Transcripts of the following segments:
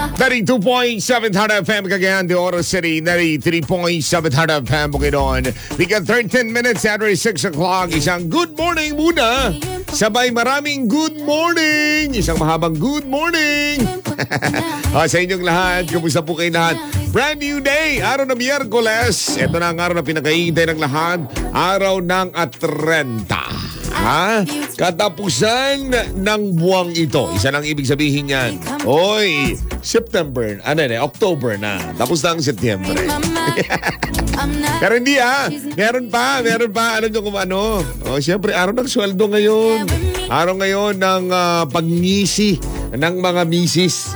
92.7 Hard FM Cagayan de Oro City, 93.7 Hard FM Bukidnon. We got 13 minutes after 6 o'clock. Isang good morning muna. Sabay maraming good morning. Isang mahabang good morning. Sa inyong lahat, kumusta po kayo lahat? Brand new day, araw na Miyerkules. Ito na ang araw na pinakaihintay ng lahat. Araw ng 30. Katapusan ng buwang ito. Isa lang ibig sabihin yan. Oy, September, October na. Tapos na ang September. Pero hindi meron pa. Alam nyo kung ano? Siyempre, araw ng sweldo ngayon. Araw ngayon ng pagngisi ng mga misis.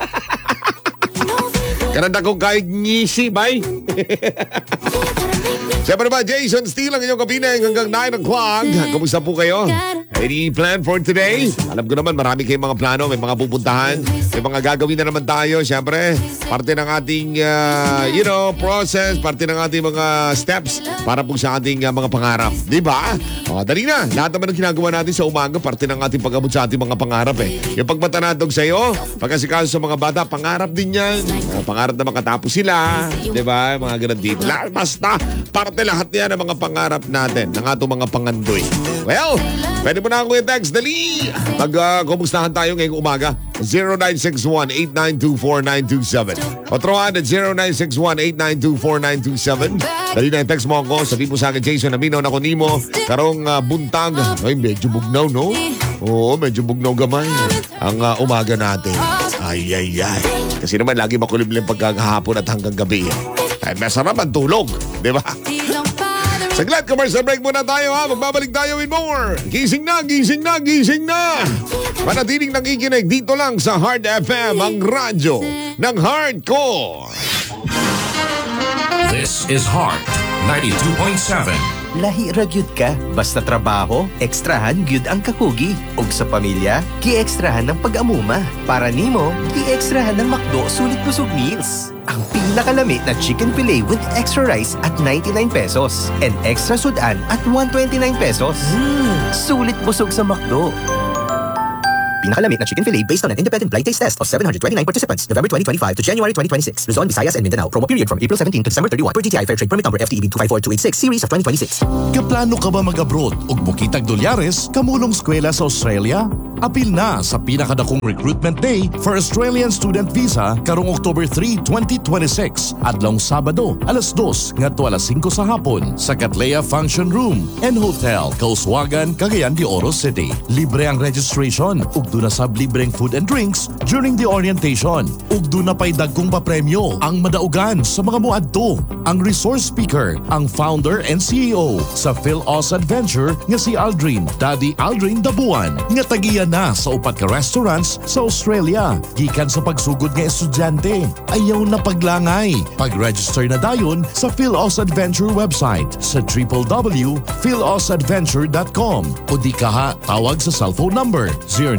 Kananda kong kahit ngisi, bye. Siyempre ba, Jason Steele ang inyong kapineng hanggang 9 o'clock. Kumusta po kayo? Any plan for today? Alam ko naman, marami kayong mga plano, may mga pupuntahan, may mga gagawin na naman tayo. Siyempre, parte ng ating, process, parte ng ating mga steps para po sa ating mga pangarap. Di ba? Dali na. Lahat naman ng ginagawa natin sa umaga, parte ng ating pag-abot sa ating mga pangarap eh. Yung pagmatanadog sa'yo, pagkasikaso sa mga bata, pangarap din yan. Pangarap na makatapos sila. Di ba? Mga ganun dito. Basta, parte lahat yan ng mga pangarap natin, ng atong mga pangandoy. Well, pwede mo na akong i-text. Dali! Kumustahan tayo ngayong umaga. 0961-8924-927. O troan at 0961-8924-927. Dali na i-text mo ako. Sabihin mo sa akin, Jason, naminaw na ko nimo. Karong buntag. Ay, medyo bugnaw, no? Oo, medyo bugnaw gamay. Ang umaga natin. Ay. Kasi naman lagi makulimlim pagkakahapon at hanggang gabi. Ay, masarap ang tulog. Di ba? Saglit, commercial break muna tayo ha. Magbabalik tayo with more. Gising na. Manatiling nakikinig dito lang sa Hard FM, ang radyo ng hardcore. This is Hard 92.7. Lahi ra gyud ka, basta trabaho, ekstrahan gyud ang kakugi. Ug sa pamilya, gi-ekstrahan ng pag-amuma. Para nimo, gi-ekstrahan ng McDo Sulit Busog Meals. Ang pinakalamit na chicken fillet with extra rice at 99 pesos and extra sudan at 129 pesos. Sulit busog sa McDo. Pinakalamit na chicken fillet based on an independent blind taste test of 729 participants, November 2025 to January 2026. Luzon, Visayas, and Mindanao. Promo period from April 17 to December 31 per GTI Fair Trade Permit Number FTEB 254286 Series of 2026. Kaplano ka ba mag-abroad ug mukitag dolyares kamulong eskwela sa Australia? Apil na sa pinakadakong recruitment day for Australian Student Visa karong October 3, 2026 adlong Sabado, alas 2 ngadto alas 5 sa hapon sa Cattleya Function Room and Hotel, Kauswagan, Cagayan de Oro City. Libre ang registration ug duna sab libreng food and drinks during the orientation. Ug duna pay dagkong papremyo ang madaugan sa mga muadto. Ang resource speaker, ang founder and CEO sa PhilAus Adventure nga si Aldrin, Daddy Aldrin Dabuan, nga tagiya na sa upat ka restaurants sa Australia. Gikan sa pagsugod nga estudyante. Ayaw na paglangay. Pag-register na dayon sa PhilAus Adventure website sa www.philausadventure.com o di kaha tawag sa cellphone number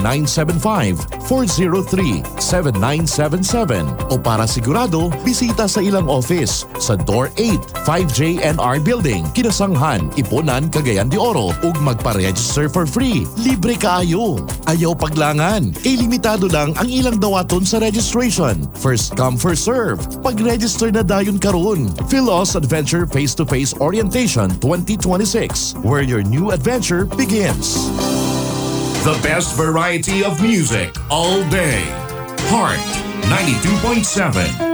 0975-403-7977 o para sigurado, bisita sa ilang office sa Door 8, 5JNR Building, Kinasanghan, Iponan, Cagayan de Oro ug magpa-register for free. Libre kaayo. Ayaw paglangan. Limitado lang ang ilang dawaton sa registration. First come, first serve. Pag-register na dayon karon. PhilAus Adventure Face-to-Face Orientation 2026, where your new adventure begins. The best variety of music all day. Heart 92.7.